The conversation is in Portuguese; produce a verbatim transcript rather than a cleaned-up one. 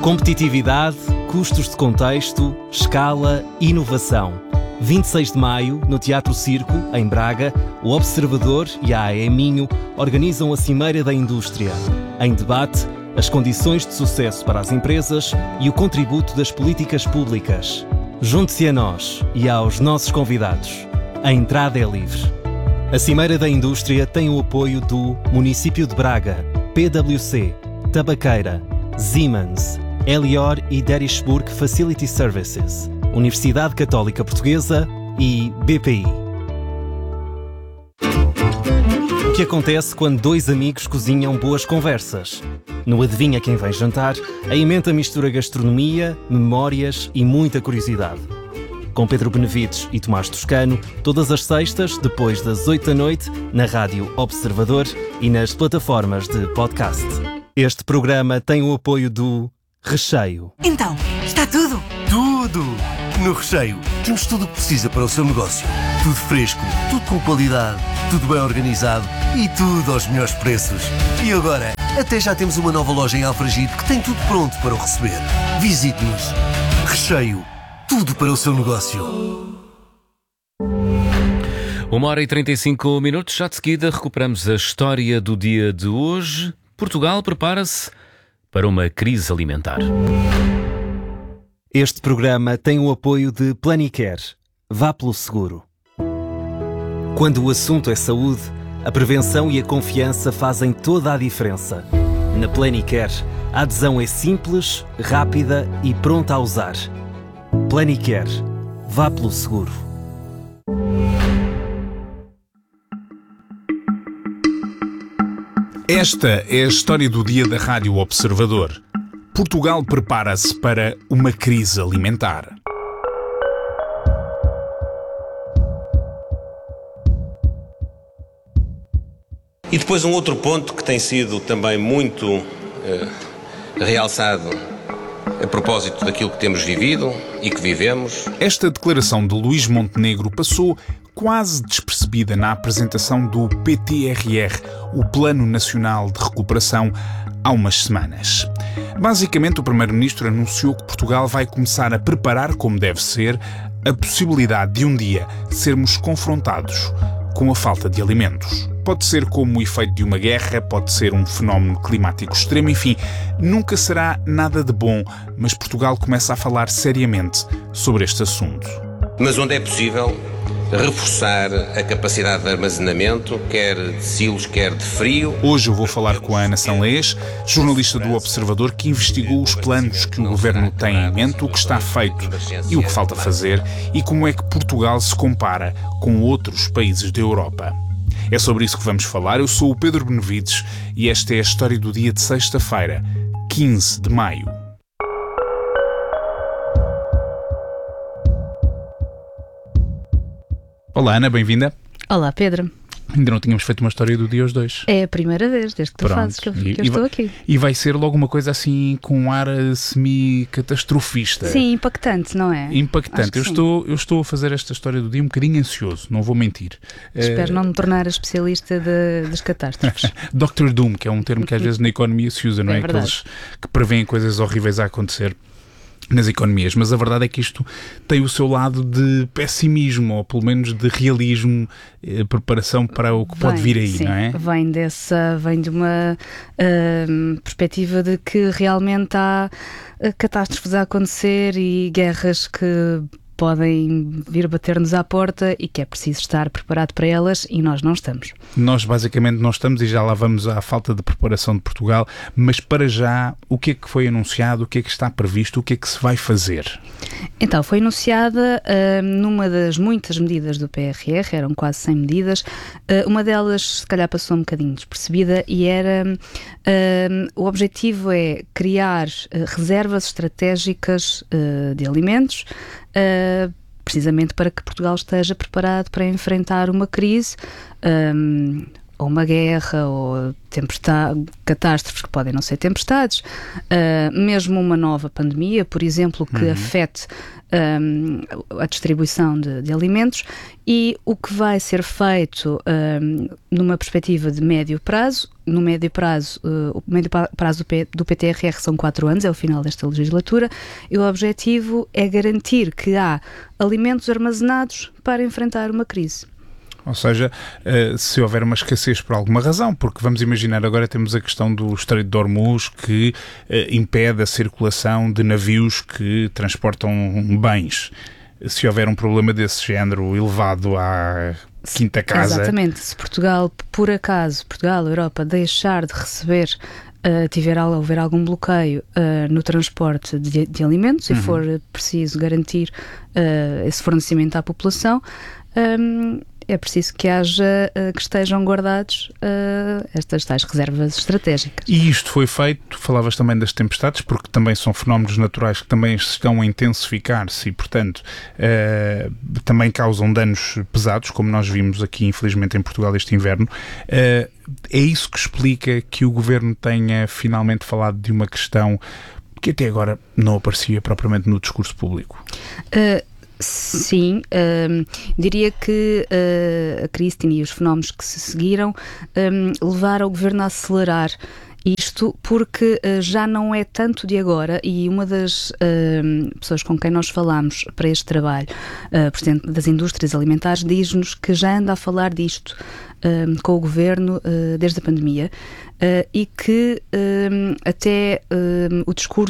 Competitividade, custos de contexto, escala, inovação. vinte e seis de maio, no Teatro Circo, em Braga, o Observador e a A E Minho organizam a Cimeira da Indústria. Em debate, as condições de sucesso para as empresas e o contributo das políticas públicas. Junte-se a nós e aos nossos convidados. A entrada é livre. A Cimeira da Indústria tem o apoio do Município de Braga, P W C, Tabaqueira, Siemens, Elior e Derishburg Facility Services, Universidade Católica Portuguesa e B P I. O que acontece quando dois amigos cozinham boas conversas? No Adivinha Quem Vem Jantar, a emenda mistura gastronomia, memórias e muita curiosidade. Com Pedro Benevides e Tomás Toscano, todas as sextas, depois das oito da noite, na Rádio Observador e nas plataformas de podcast. Este programa tem o apoio do Recheio. Então, está tudo? Tudo! No Recheio, temos tudo o que precisa para o seu negócio. Tudo fresco, tudo com qualidade, tudo bem organizado e tudo aos melhores preços. E agora, até já temos uma nova loja em Alfragide que tem tudo pronto para o receber. Visite-nos. Recheio, tudo para o seu negócio. Uma hora e trinta e cinco minutos, já de seguida recuperamos a história do dia de hoje. Portugal prepara-se para uma crise alimentar. Este programa tem o apoio de Planicare. Vá pelo seguro. Quando o assunto é saúde, a prevenção e a confiança fazem toda a diferença. Na Planicare, a adesão é simples, rápida e pronta a usar. Planicare. Vá pelo seguro. Esta é a história do dia da Rádio Observador. Portugal prepara-se para uma crise alimentar. E depois um outro ponto que tem sido também muito eh, realçado a propósito daquilo que temos vivido e que vivemos. Esta declaração de Luís Montenegro passou quase despercebida na apresentação do P T R R, o Plano Nacional de Recuperação, há umas semanas. Basicamente, o Primeiro-Ministro anunciou que Portugal vai começar a preparar, como deve ser, a possibilidade de um dia sermos confrontados com a falta de alimentos. Pode ser como o efeito de uma guerra, pode ser um fenómeno climático extremo, enfim, nunca será nada de bom, mas Portugal começa a falar seriamente sobre este assunto. Mas onde é possível, reforçar a capacidade de armazenamento, quer de silos, quer de frio. Hoje eu vou falar com a Ana Sanlês, jornalista do Observador, que investigou os planos que o Governo tem em mente, o que está feito e o que falta fazer, e como é que Portugal se compara com outros países da Europa. É sobre isso que vamos falar. Eu sou o Pedro Benevides e esta é a história do dia de sexta-feira, quinze de maio. Olá, Ana, bem-vinda. Olá, Pedro. Ainda não tínhamos feito uma história do dia os dois. É a primeira vez, desde que tu Pronto. fazes, que eu, que e, eu estou vai, aqui. E vai ser logo uma coisa assim com um ar semi-catastrofista. Sim, impactante, não é? Impactante. Eu estou, eu estou a fazer esta história do dia um bocadinho ansioso, não vou mentir. Espero uh... não me tornar a especialista de, das catástrofes. doutor Doom, que é um termo que às vezes na economia se usa, não é? É Aqueles que prevêem coisas horríveis a acontecer nas economias, mas a verdade é que isto tem o seu lado de pessimismo, ou pelo menos de realismo, eh, preparação para o que vem, pode vir aí, sim, não é? Vem dessa, vem de uma uh, perspectiva de que realmente há uh, catástrofes a acontecer e guerras que podem vir bater-nos à porta e que é preciso estar preparado para elas e nós não estamos. Nós basicamente não estamos e já lá vamos à falta de preparação de Portugal, mas para já, o que é que foi anunciado, o que é que está previsto, o que é que se vai fazer? Então, foi anunciada uh, numa das muitas medidas do P R R, eram quase cem medidas, uh, uma delas se calhar passou um bocadinho despercebida e era, uh, o objetivo é criar uh, reservas estratégicas uh, de alimentos, Uh, precisamente para que Portugal esteja preparado para enfrentar uma crise, um, ou uma guerra, ou tempestade, catástrofes que podem não ser tempestades, uh, mesmo uma nova pandemia, por exemplo, que uhum. afete um, a distribuição de, de alimentos, e o que vai ser feito um, numa perspectiva de médio prazo. No médio prazo, uh, o médio prazo do, P, do P T R R são quatro anos, é o final desta legislatura, e o objetivo é garantir que há alimentos armazenados para enfrentar uma crise. Ou seja, se houver uma escassez por alguma razão, porque vamos imaginar, agora temos a questão do Estreito de Hormuz, que impede a circulação de navios que transportam bens. Se houver um problema desse género elevado à quinta casa... Exatamente. Se Portugal, por acaso, Portugal, a Europa, deixar de receber, uh, tiver, houver algum bloqueio uh, no transporte de, de alimentos, uhum. e for preciso garantir uh, esse fornecimento à população, um, é preciso que haja, uh, que estejam guardados uh, estas tais reservas estratégicas. E isto foi feito, falavas também das tempestades, porque também são fenómenos naturais que também estão a intensificar-se e, portanto, uh, também causam danos pesados, como nós vimos aqui, infelizmente, em Portugal este inverno. Uh, é isso que explica que o Governo tenha finalmente falado de uma questão que até agora não aparecia propriamente no discurso público? Uh, Sim, um, diria que uh, a crise e os fenómenos que se seguiram um, levaram o Governo a acelerar isto, porque uh, já não é tanto de agora, e uma das uh, pessoas com quem nós falamos para este trabalho, uh, Presidente das Indústrias Alimentares, diz-nos que já anda a falar disto uh, com o Governo uh, desde a pandemia, uh, e que uh, até uh, o discurso